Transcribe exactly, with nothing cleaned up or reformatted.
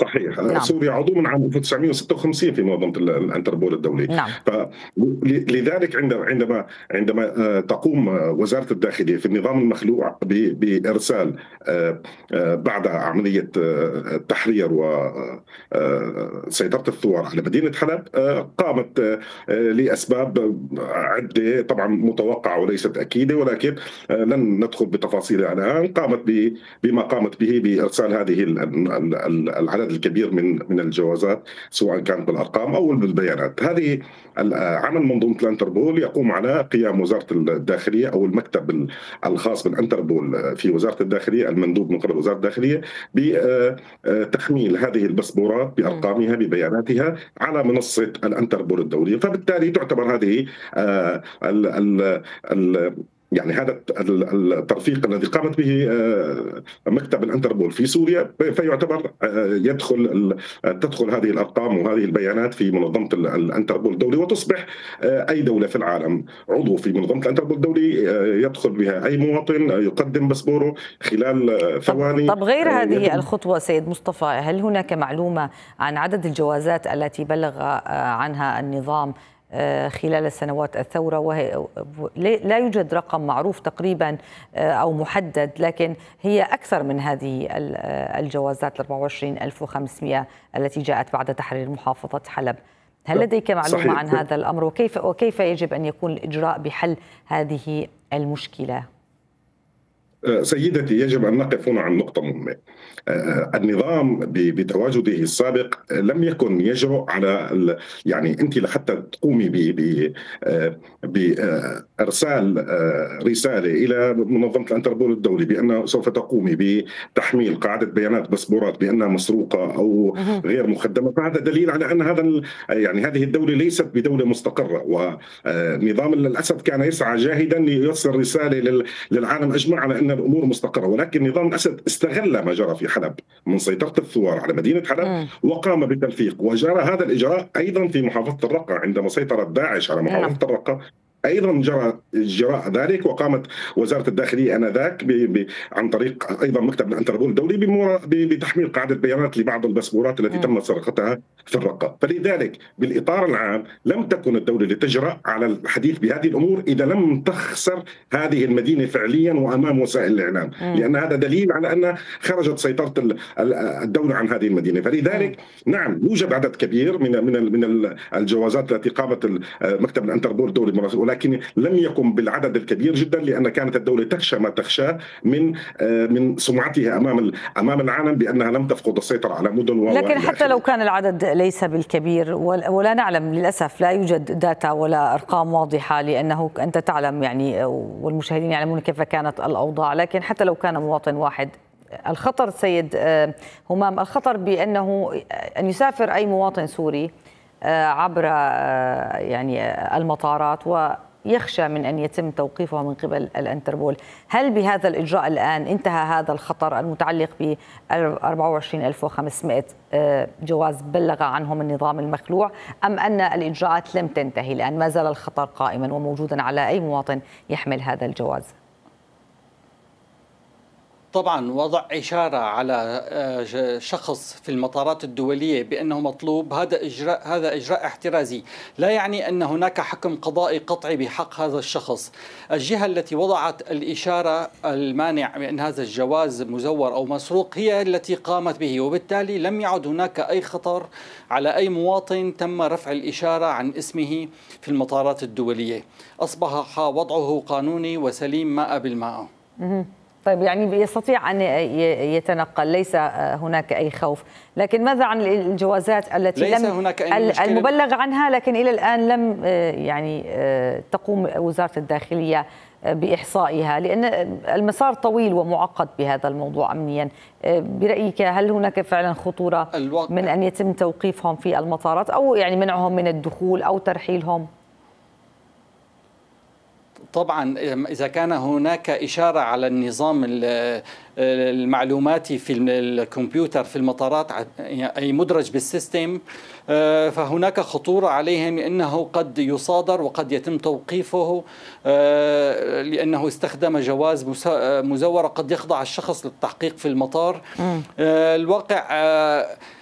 صحيح. نعم. سوريا عضو من عام ألف وتسعمئة وستة وخمسين في منظمة الانتربول الدولي. نعم. فلذلك عندما عندما عندما تقوم وزارة الداخلية في النظام المخلوع بإرسال بعد عملية تحرير وسيطرة الثوار على مدينة حلب، قامت لأسباب عدة طبعا متوقعة وليست أكيدة، ولكن لن ندخل بتفاصيلها الآن، قامت بما قامت به بإرسال هذه العدد الكبير من من الجوازات، سواء كانت بالأرقام أو بالبيانات. هذه عمل منظومة الانتربول يقوم على قيام وزارة الداخلية أو المكتب الخاص بالانتربول في وزارة الداخلية، المندوب من قبل وزارة الداخلية، بتحميل هذه الباسبورات بأرقامها ببياناتها على منصة الانتربول الدولية. فبالتالي تعتبر هذه ال ال ال يعني هذا الترفيق الذي قامت به مكتب الانتربول في سوريا، فيعتبر يدخل تدخل هذه الارقام وهذه البيانات في منظمه الانتربول الدولي، وتصبح اي دوله في العالم عضو في منظمه الانتربول الدولي يدخل بها اي مواطن يقدم باسبوره خلال ثواني. طب غير هذه الخطوه سيد مصطفى، هل هناك معلومه عن عدد الجوازات التي بلغ عنها النظام خلال سنوات الثورة؟ وهي لا يوجد رقم معروف تقريبا أو محدد، لكن هي أكثر من هذه الجوازات أربعة وعشرين ألف وخمسمئة التي جاءت بعد تحرير محافظة حلب. هل لديك معلومة صحيح. عن هذا الأمر، وكيف وكيف يجب أن يكون الإجراء بحل هذه المشكلة؟ سيدتي، يجب أن نقف هنا عن نقطة مهمة. النظام بتواجده السابق لم يكن يجرؤ على، يعني أنت لحتى تقومي بإرسال رسالة إلى منظمة الانتربول الدولي بأن سوف تقومي بتحميل قاعدة بيانات باسبورات بأنها مسروقة أو غير مخدمة، فهذا دليل على أن هذا يعني هذه الدولة ليست بدولة مستقرة. ونظام للأسف كان يسعى جاهدا ليوصل رسالة للعالم أجمع على أن الأمور مستقرة، ولكن نظام الأسد استغل ما جرى في حلب من سيطرة الثوار على مدينة حلب م. وقام بتلفيق، وجرى هذا الإجراء أيضا في محافظة الرقة عندما سيطرت داعش على محافظة م. الرقة، أيضا جرى جراء ذلك، وقامت وزارة الداخلية آنذاك عن طريق أيضا مكتب الانتربول الدولي بتحميل قاعدة بيانات لبعض الباسبورات التي تم سرقتها في الرقة. فلذلك بالإطار العام لم تكن الدولة لتجرأ على الحديث بهذه الأمور إذا لم تخسر هذه المدينة فعليا وأمام وسائل الإعلام، لأن هذا دليل على أن خرجت سيطرة الدولة عن هذه المدينة. فلذلك نعم يوجد عدد كبير من من من الجوازات التي قامت مكتب الانتربول الدولي، لكن لم يكن بالعدد الكبير جدا، لأن كانت الدولة تخشى ما تخشاه من من سمعتها أمام أمام العالم بأنها لم تفقد السيطرة على مدن. لكن حتى لو كان العدد ليس بالكبير، ولا نعلم للأسف، لا يوجد داتا ولا أرقام واضحة، لأنه أنت تعلم يعني والمشاهدين يعلمون كيف كانت الأوضاع، لكن حتى لو كان مواطن واحد، الخطر سيد همام، الخطر بأنه أن يسافر أي مواطن سوري عبر يعني المطارات ويخشى من أن يتم توقيفه من قبل الانتربول. هل بهذا الإجراء الآن انتهى هذا الخطر المتعلق ب أربعة وعشرين ألف وخمسمئة جواز بلغ عنهم النظام المخلوع، أم أن الإجراءات لم تنتهي الآن ما زال الخطر قائما وموجودا على أي مواطن يحمل هذا الجواز؟ طبعا وضع إشارة على شخص في المطارات الدولية بأنه مطلوب، هذا إجراء هذا إجراء احترازي، لا يعني أن هناك حكم قضائي قطعي بحق هذا الشخص. الجهة التي وضعت الإشارة المانع بأن هذا الجواز مزور أو مسروق هي التي قامت به، وبالتالي لم يعد هناك أي خطر على أي مواطن تم رفع الإشارة عن اسمه في المطارات الدولية. أصبح وضعه قانوني وسليم ماء بالماء. طيب يعني يستطيع أن يتنقل، ليس هناك أي خوف، لكن ماذا عن الجوازات التي ليس لم هناك أي المبلغ عنها لكن إلى الآن لم يعني تقوم وزارة الداخلية بإحصائها، لأن المسار طويل ومعقد بهذا الموضوع أمنيا؟ برأيك هل هناك فعلا خطورة من أن يتم توقيفهم في المطارات أو يعني منعهم من الدخول أو ترحيلهم؟ طبعا إذا كان هناك إشارة على النظام المعلوماتي في الكمبيوتر في المطارات أي مدرج بالسيستم، فهناك خطورة عليهم لأنه قد يصادر وقد يتم توقيفه لأنه استخدم جواز مزور، قد يخضع الشخص للتحقيق في المطار. الواقع